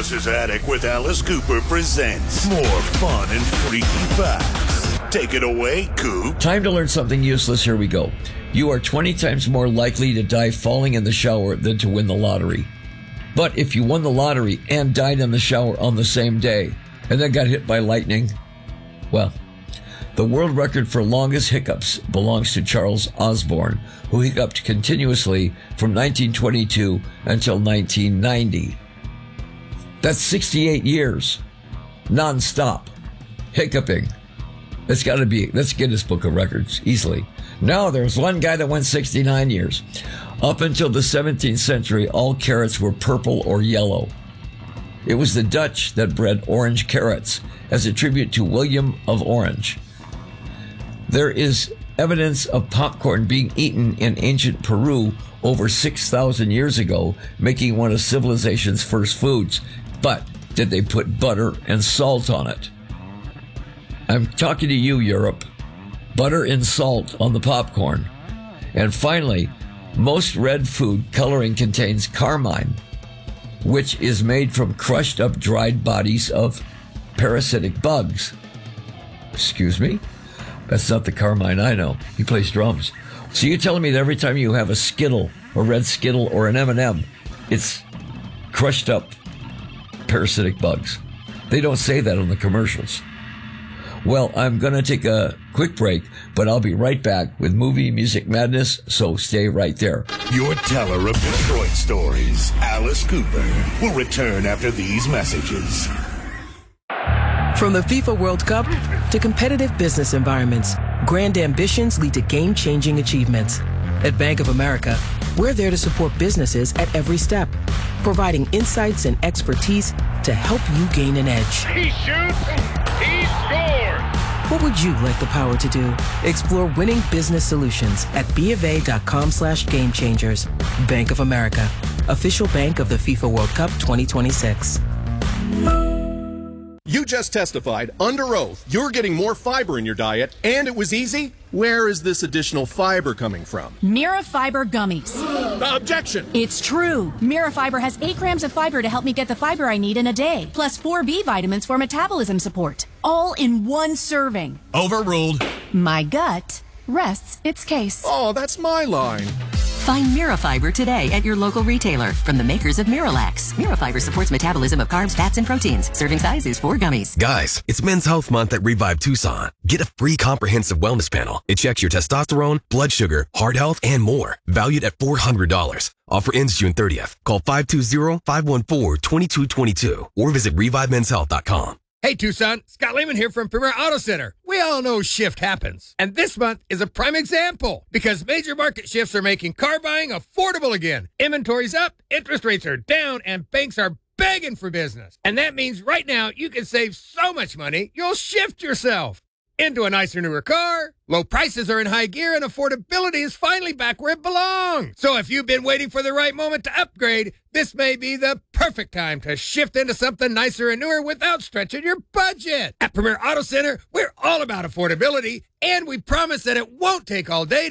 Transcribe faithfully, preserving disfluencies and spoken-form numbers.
Alice's Attic with Alice Cooper presents more fun and freaky facts. Take it away, Coop. Time to learn something useless. Here we go. You are twenty times more likely to die falling in the shower than to win the lottery. But if you won the lottery and died in the shower on the same day and then got hit by lightning, well, the world record for longest hiccups belongs to Charles Osborne, who hiccuped continuously from nineteen twenty-two until nineteen ninety. That's sixty-eight years, non-stop, hiccuping. That's got to be, that's Guinness Book of Records, easily. No, there's one guy that went sixty-nine years. Up until the seventeenth century, all carrots were purple or yellow. It was the Dutch that bred orange carrots as a tribute to William of Orange. There is evidence of popcorn being eaten in ancient Peru over six thousand years ago, making one of civilization's first foods. But did they put butter and salt on it? I'm talking to you, Europe. Butter and salt on the popcorn. And finally, most red food coloring contains carmine, which is made from crushed up dried bodies of parasitic bugs. Excuse me? That's not the Carmine I know. He plays drums. So you're telling me that every time you have a Skittle, a red Skittle, or an M and M, it's crushed up parasitic bugs? They don't say that on the commercials. Well, I'm going to take a quick break, but I'll be right back with Movie Music Madness, so stay right there. Your teller of Detroit stories, Alice Cooper, will return after these messages. From the FIFA World Cup to competitive business environments, grand ambitions lead to game-changing achievements. At Bank of America, we're there to support businesses at every step, providing insights and expertise to help you gain an edge. He shoots, he scores! What would you like the power to do? Explore winning business solutions at BofA.com slash game changers. Bank of America, official bank of the FIFA World Cup twenty twenty-six. You just testified under oath you're getting more fiber in your diet, and it was easy? Where is this additional fiber coming from? Mirafiber gummies. Objection! It's true. Mirafiber has eight grams of fiber to help me get the fiber I need in a day, plus four B vitamins for metabolism support, all in one serving. Overruled. My gut rests its case. Oh, that's my line. Find Mirafiber today at your local retailer from the makers of Miralax. Mirafiber supports metabolism of carbs, fats, and proteins. Serving size is four gummies. Guys, it's Men's Health Month at Revive Tucson. Get a free comprehensive wellness panel. It checks your testosterone, blood sugar, heart health, and more. Valued at four hundred dollars. Offer ends June thirtieth. Call five two zero, five one four, two two two two or visit revive men's health dot com. Hey, Tucson, Scott Lehman here from Premier Auto Center. We all know shift happens, and this month is a prime example because major market shifts are making car buying affordable again. Inventory's up, interest rates are down, and banks are begging for business. And that means right now you can save so much money, you'll shift yourself into a nicer, newer car. Low prices are in high gear, and affordability is finally back where it belongs. So if you've been waiting for the right moment to upgrade, this may be the perfect time to shift into something nicer and newer without stretching your budget. At Premier Auto Center, we're all about affordability, and we promise that it won't take all day